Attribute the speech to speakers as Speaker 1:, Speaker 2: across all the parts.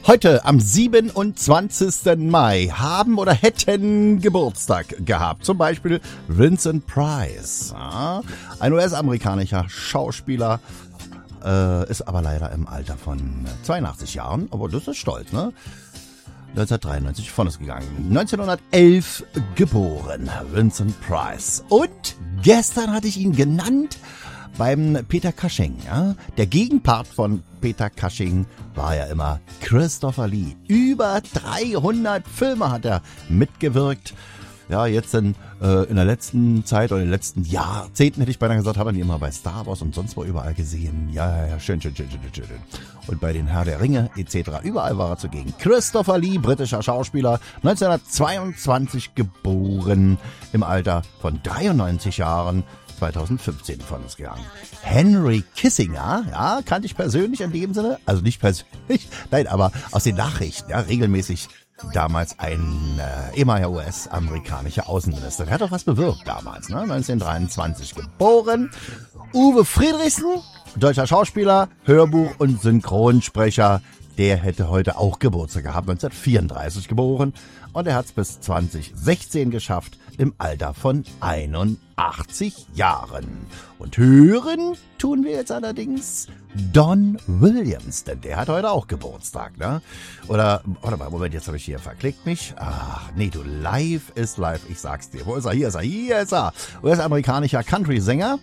Speaker 1: Heute am 27. Mai haben oder hätten Geburtstag gehabt. Zum Beispiel Vincent Price, ja, ein US-amerikanischer Schauspieler, ist aber leider im Alter von 82 Jahren, aber das ist stolz, ne? 1993 von uns gegangen. 1911 geboren, Vincent Price. Und gestern hatte ich ihn genannt beim Peter Cushing. Ja? Der Gegenpart von Peter Cushing war ja immer Christopher Lee. Über 300 Filme hat er mitgewirkt. Ja, jetzt in der letzten Zeit oder in den letzten Jahrzehnten, hätte ich beinahe gesagt, haben wir ihn immer bei Star Wars und sonst wo überall gesehen. Ja, schön. Und bei den Herr der Ringe etc. Überall war er zugegen. Christopher Lee, britischer Schauspieler, 1922 geboren, im Alter von 93 Jahren. 2015 von uns gegangen. Henry Kissinger, ja, kannte ich persönlich in dem Sinne, also nicht persönlich, nein, aber aus den Nachrichten, ja, regelmäßig damals ein ehemaliger US-amerikanischer Außenminister. Der hat doch was bewirkt damals, ne, 1923 geboren. Uwe Friedrichsen, deutscher Schauspieler, Hörbuch- und Synchronsprecher, der hätte heute auch Geburtstag gehabt, 1934 geboren. Und er hat es bis 2016 geschafft, im Alter von 81 Jahren. Und hören tun wir jetzt allerdings Don Williams, denn der hat heute auch Geburtstag, ne? Oder, warte mal, Moment, jetzt habe ich hier verklickt mich. Ach, nee, du, live ist live, ich sag's dir. Wo ist er? Hier ist er. US-amerikanischer Country-Sänger,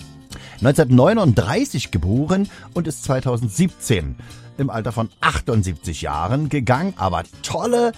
Speaker 1: 1939 geboren und ist 2017 im Alter von 78 Jahren gegangen, aber tolle